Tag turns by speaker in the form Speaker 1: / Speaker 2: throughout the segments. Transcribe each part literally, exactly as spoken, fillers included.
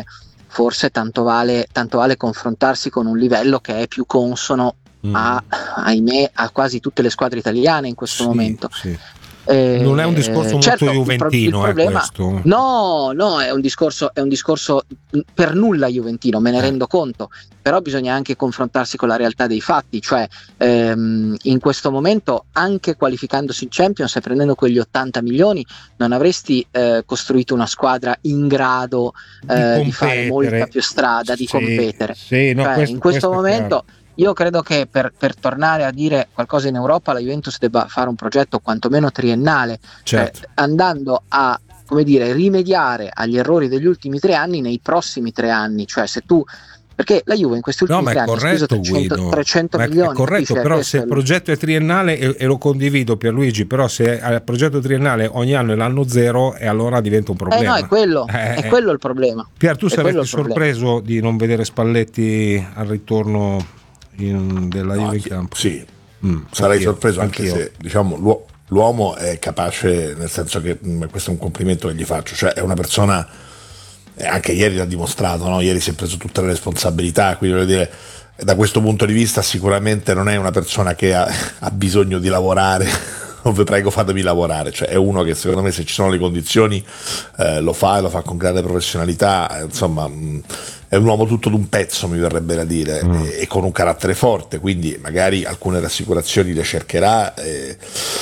Speaker 1: forse, forse tanto vale, tanto vale confrontarsi con un livello che è più consono mm. a, ahimè, a quasi tutte le squadre italiane in questo
Speaker 2: sì,
Speaker 1: momento.
Speaker 2: Sì.
Speaker 1: Eh,
Speaker 2: non è un discorso
Speaker 1: certo,
Speaker 2: molto juventino,
Speaker 1: il pro- il
Speaker 2: è questo.
Speaker 1: No, no, è un discorso, è un discorso per nulla juventino, me ne eh. rendo conto, però bisogna anche confrontarsi con la realtà dei fatti, cioè ehm, in questo momento, anche qualificandosi in Champions e prendendo quegli ottanta milioni, non avresti eh, costruito una squadra in grado eh, di, di fare molta più strada, di
Speaker 2: sì,
Speaker 1: competere.
Speaker 2: Sì, no,
Speaker 1: cioè,
Speaker 2: questo,
Speaker 1: in questo,
Speaker 2: questo
Speaker 1: momento io credo che per, per tornare a dire qualcosa in Europa la Juventus debba fare un progetto quantomeno triennale,
Speaker 2: certo.
Speaker 1: cioè, andando a, come dire, rimediare agli errori degli ultimi tre anni nei prossimi tre anni, cioè se tu, perché la Juve in questi ultimi
Speaker 2: no,
Speaker 1: tre anni ha speso trecento, trecento
Speaker 2: ma
Speaker 1: milioni,
Speaker 2: è corretto, però se il progetto è triennale, e, e lo condivido Pierluigi, però se il progetto triennale ogni anno è l'anno zero, e allora diventa un problema.
Speaker 1: Eh no, è quello,
Speaker 2: eh,
Speaker 1: è quello il problema.
Speaker 2: Pier, tu
Speaker 1: è
Speaker 2: saresti sorpreso di non vedere Spalletti al ritorno in, della
Speaker 3: no,
Speaker 2: Juve in campo?
Speaker 3: Sì, mm, sarei anch'io, sorpreso anche anch'io. se diciamo l'uomo L'uomo è capace, nel senso che mh, questo è un complimento che gli faccio, cioè è una persona, eh, anche ieri l'ha dimostrato, no? Ieri si è preso tutte le responsabilità, quindi voglio dire, da questo punto di vista sicuramente non è una persona che ha, ha bisogno di lavorare, o vi prego fatemi lavorare, cioè è uno che secondo me se ci sono le condizioni eh, lo fa e lo fa con grande professionalità, eh, insomma mh, è un uomo tutto d'un pezzo, mi verrebbe da dire, mm. e, e con un carattere forte, quindi magari alcune rassicurazioni le cercherà, eh,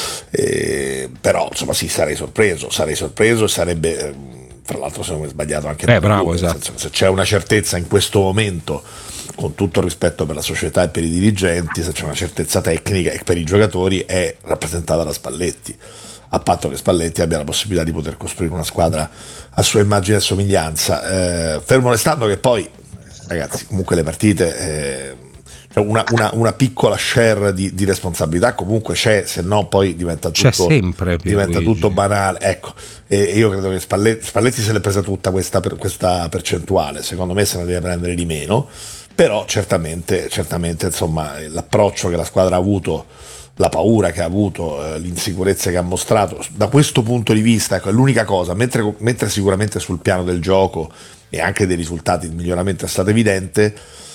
Speaker 3: eh, però insomma sì, sarei sorpreso, sarei sorpreso e sarebbe, tra l'altro secondo me sbagliato anche
Speaker 2: eh, bravo, lui, esatto.
Speaker 3: nel senso, se c'è una certezza in questo momento, con tutto il rispetto per la società e per i dirigenti, se c'è una certezza tecnica e per i giocatori è rappresentata da Spalletti, a patto che Spalletti abbia la possibilità di poter costruire una squadra a sua immagine e somiglianza, eh, fermo restando che poi ragazzi comunque le partite eh, cioè una, una, una piccola share di, di responsabilità comunque c'è, se no poi diventa tutto,
Speaker 2: c'è sempre,
Speaker 3: diventa tutto banale, ecco, e io credo che Spalletti, Spalletti se l'è presa tutta questa, per, questa percentuale, secondo me se ne deve prendere di meno, però certamente, certamente insomma l'approccio che la squadra ha avuto, la paura che ha avuto, eh, l'insicurezza che ha mostrato, da questo punto di vista, ecco, è l'unica cosa, mentre, mentre sicuramente sul piano del gioco e anche dei risultati il miglioramento è stato evidente,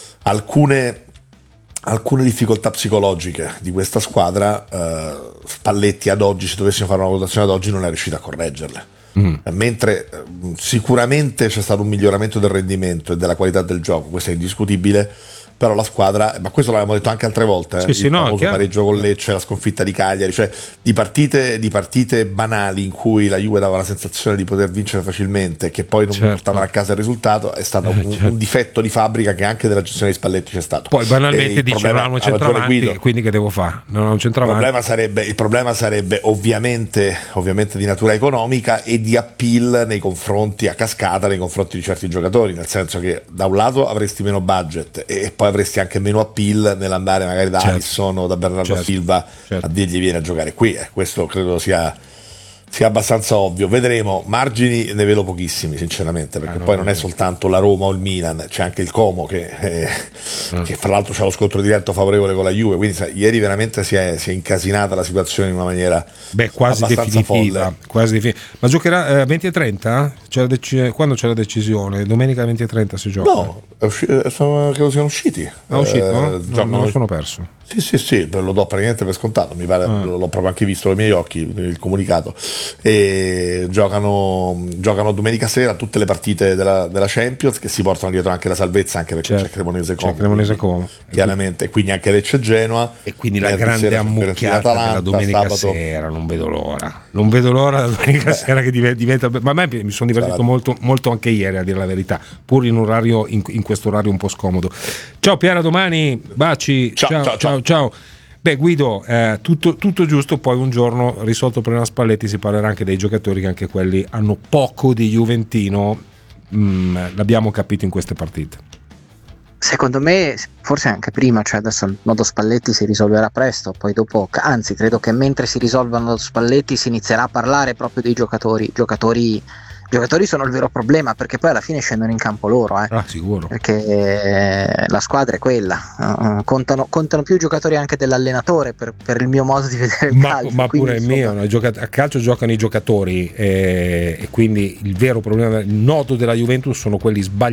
Speaker 3: alcune, alcune difficoltà psicologiche di questa squadra, eh, Spalletti ad oggi, se dovessimo fare una valutazione ad oggi, non è riuscito a correggerle. Mm. Mentre eh, sicuramente c'è stato un miglioramento del rendimento e della qualità del gioco, questo è indiscutibile, però la squadra, ma questo l'abbiamo detto anche altre volte,
Speaker 2: sì,
Speaker 3: eh,
Speaker 2: sì,
Speaker 3: il
Speaker 2: no,
Speaker 3: famoso pareggio con Lecce, la sconfitta di Cagliari, cioè di partite, di partite banali in cui la Juve dava la sensazione di poter vincere facilmente e che poi non certo. portavano a casa il risultato, è stato eh, un, certo. un difetto di fabbrica che anche della gestione di Spalletti c'è stato.
Speaker 2: Poi banalmente dice non hanno centravanti, quindi che devo fare? Non ho un centravanti.
Speaker 3: Il problema sarebbe, il problema sarebbe ovviamente, ovviamente di natura economica e di appeal nei confronti, a cascata nei confronti di certi giocatori, nel senso che da un lato avresti meno budget e poi avresti anche meno appeal nell'andare magari da certo. Alisson o da Bernardo certo. Silva certo. a dirgli viene a giocare qui, eh, questo credo sia, sia abbastanza ovvio. Vedremo, margini ne vedo pochissimi sinceramente, perché ah, poi non è soltanto la Roma o il Milan, c'è anche il Como che, eh, mm. che fra l'altro c'ha lo scontro diretto favorevole con la Juve, quindi sai, ieri veramente si è, si è incasinata la situazione in una maniera
Speaker 2: Beh, quasi definitiva, quasi definitiva. Ma giocherà eh, venti e trenta? C'è dec- quando c'è la decisione? Domenica venti e trenta si gioca?
Speaker 3: No, è usci- sono, credo siano usciti.
Speaker 2: È uscito? Eh, no,
Speaker 3: giocano...
Speaker 2: non lo sono perso.
Speaker 3: Sì, sì, sì, lo do praticamente per scontato, mi pare, ah. l'ho proprio anche visto con i miei occhi, il comunicato. E giocano, giocano domenica sera tutte le partite della, della Champions, che si portano dietro anche la salvezza, anche perché certo. c'è Cremonese Como,
Speaker 2: c'è Cremonese Como.
Speaker 3: Chiaramente, quindi anche Lecce e Genoa.
Speaker 2: E quindi la grande ammucchiata della domenica sabato. Sera, non vedo l'ora. Non vedo l'ora la domenica Beh. sera che diventa. Ma a me mi sono divertito molto, molto anche ieri, a dire la verità, pur in un orario in, in questo orario un po' scomodo. Ciao Piera, domani, baci.
Speaker 3: Ciao, ciao, ciao.
Speaker 2: ciao. ciao. Beh Guido, eh, tutto, tutto giusto, poi un giorno risolto il problema Spalletti si parlerà anche dei giocatori che anche quelli hanno poco di juventino, mm, l'abbiamo capito in queste partite.
Speaker 1: Secondo me forse anche prima, cioè adesso il nodo Spalletti si risolverà presto, poi dopo, anzi credo che mentre si risolva il nodo Spalletti si inizierà a parlare proprio dei giocatori, giocatori I giocatori sono il vero problema, perché poi alla fine scendono in campo loro, eh.
Speaker 2: Ah, sicuro.
Speaker 1: Perché eh, la squadra è quella, uh, contano, contano più i giocatori anche dell'allenatore per, per il mio modo di vedere il
Speaker 2: ma,
Speaker 1: calcio.
Speaker 2: Ma
Speaker 1: quindi,
Speaker 2: pure il mio, no? A calcio giocano i giocatori eh, e quindi il vero problema, il nodo della Juventus sono quelli sbagliati.